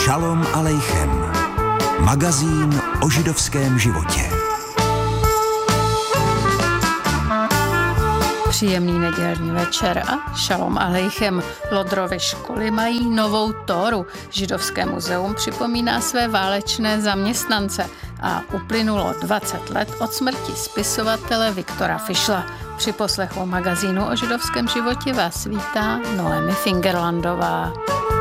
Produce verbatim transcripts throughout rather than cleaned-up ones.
Šalom alejchem. Magazín o židovském životě. Příjemný nedělní večer a šalom alejchem. Lodrovy školy mají novou Tóru. Židovské muzeum připomíná své válečné zaměstnance a uplynulo dvacet let od smrti spisovatele Viktora Fischla. Při poslechu magazínu o židovském životě vás vítá Noemi Fingerlandová.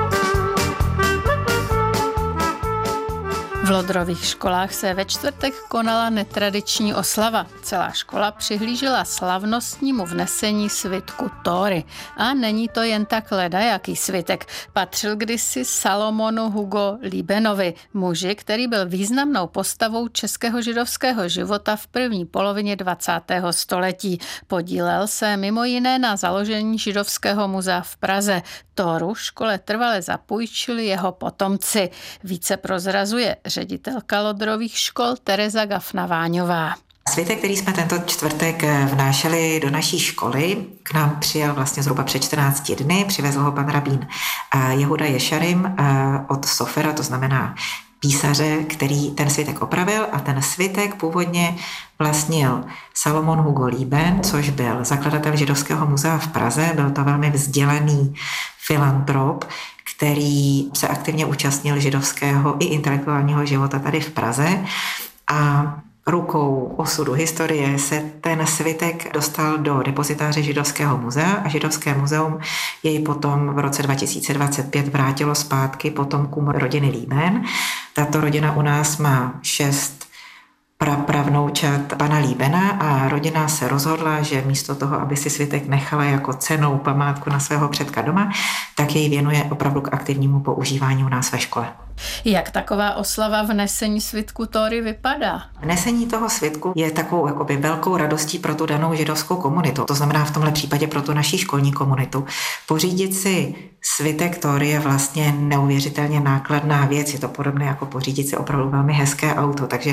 V Lodrových školách se ve čtvrtek konala netradiční oslava. Celá škola přihlížela slavnostnímu vnesení svitku Tóry. A není to jen tak ledajaký svitek. Patřil kdysi Salomonu Hugo Liebenovi, muži, který byl významnou postavou českého židovského života v první polovině dvacátého století. Podílel se mimo jiné na založení Židovského muzea v Praze. Tóru škole trvale zapůjčili jeho potomci. Více prozrazuje ředitelka Lodrových škol Tereza Gafna-Váňová. Svitek, který jsme tento čtvrtek vnášeli do naší školy, k nám přijel vlastně zhruba před čtrnácti dny, přivezl ho pan rabín Jehuda Ješarim od Sofera, to znamená písaře, který ten svitek opravil, a ten svitek původně vlastnil Salomon Hugo Lieben, což byl zakladatel Židovského muzea v Praze, byl to velmi vzdělaný filantrop, který se aktivně účastnil židovského i intelektuálního života tady v Praze, a rukou osudu historie se ten svitek dostal do depozitáře Židovského muzea a Židovské muzeum jej potom v roce dva tisíce dvacet pět vrátilo zpátky potomkům rodiny Lieben. Tato rodina u nás má šest prapravnoučat pana Liebena a rodina se rozhodla, že místo toho, aby si svitek nechala jako cennou památku na svého předka doma, tak jej věnuje opravdu k aktivnímu používání u nás ve škole. Jak taková oslava vnesení svitku Tóry vypadá? Vnesení toho svitku je takovou jakoby velkou radostí pro tu danou židovskou komunitu. To znamená v tomhle případě pro tu naší školní komunitu. Pořídit si svitek Tóry je vlastně neuvěřitelně nákladná věc. Je to podobné jako pořídit si opravdu velmi hezké auto. Takže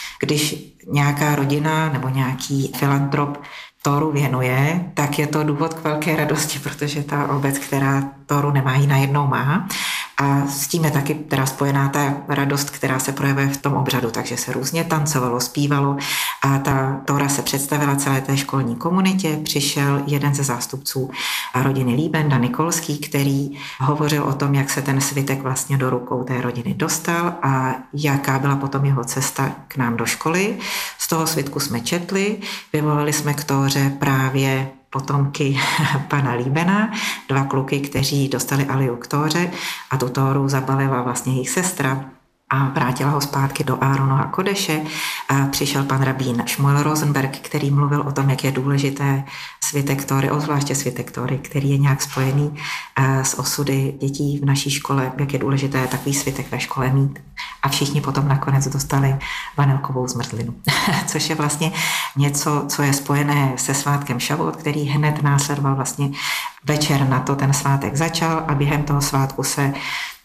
když nějaká rodina nebo nějaký filantrop Tóru věnuje, tak je to důvod k velké radosti, protože ta obec, která Tóru nemá, ji najednou má. A s tím je taky teda spojená ta radost, která se projevuje v tom obřadu, takže se různě tancovalo, zpívalo a ta Tóra se představila celé té školní komunitě. Přišel jeden ze zástupců rodiny Lieben, Dan Nikolský, který hovořil o tom, jak se ten svitek vlastně do rukou té rodiny dostal a jaká byla potom jeho cesta k nám do školy. Z toho svitku jsme četli, vyvolali jsme k Tóře právě potomky pana Liebena, dva kluky, kteří dostali aliu k Tóře, a tu Tóru zabalila vlastně jejich sestra a vrátila ho zpátky do Áronova kodeše. A přišel pan rabín Šmuel Rosenberg, který mluvil o tom, jak je důležité svitek Tóry, obzvláště svitek Tóry, který je nějak spojený s osudy dětí v naší škole, jak je důležité takový svitek ve škole mít. A všichni potom nakonec dostali vanilkovou zmrzlinu, což je vlastně něco, co je spojené se svátkem Šavot, který hned následoval vlastně večer na to ten svátek začal, a během toho svátku se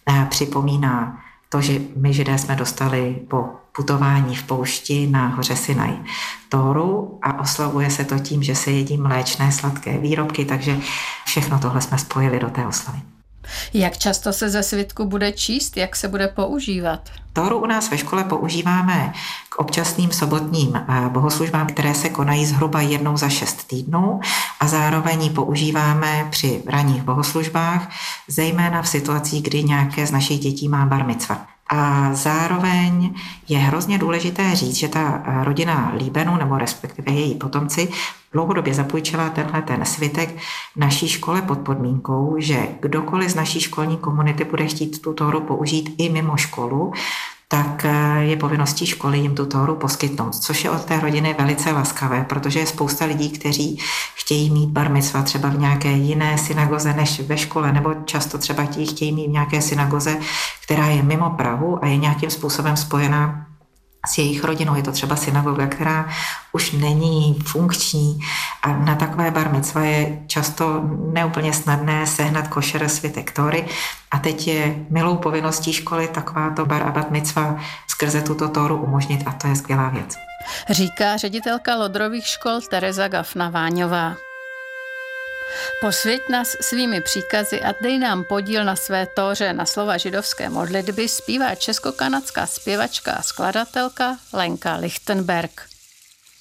připomíná to, že my Židé jsme dostali po putování v poušti na hoře Sinaj Tóru, a oslavuje se to tím, že se jedí mléčné sladké výrobky, takže všechno tohle jsme spojili do té oslavy. Jak často se ze svitku bude číst, jak se bude používat? Tóru u nás ve škole používáme k občasným sobotním bohoslužbám, které se konají zhruba jednou za šest týdnů, a zároveň ji používáme při ranních bohoslužbách, zejména v situacích, kdy nějaké z našich dětí má bar micva. A zároveň je hrozně důležité říct, že ta rodina Liebenu, nebo respektive její potomci, dlouhodobě zapůjčila tenhle ten svitek naší škole pod podmínkou, že kdokoliv z naší školní komunity bude chtít tu Tóru použít i mimo školu, tak je povinností školy jim tu Tóru poskytnout, což je od té rodiny velice laskavé, protože je spousta lidí, kteří chtějí mít bar micva třeba v nějaké jiné synagoze než ve škole, nebo často třeba ti chtějí mít v nějaké synagoze, která je mimo Prahu a je nějakým způsobem spojená s jejich rodinou. Je to třeba synagoga, která už není funkční, a na takové bar micva je často neúplně snadné sehnat košer svitek Tóry, a teď je milou povinností školy takováto bar a bat micva skrze tuto Tóru umožnit, a to je skvělá věc. Říká ředitelka Lodrových škol Tereza Gafna-Váňová. Posvěť nás svými příkazy a dej nám podíl na své tóře. Na slova židovské modlitby zpívá česko-kanadská zpěvačka a skladatelka Lenka Lichtenberg.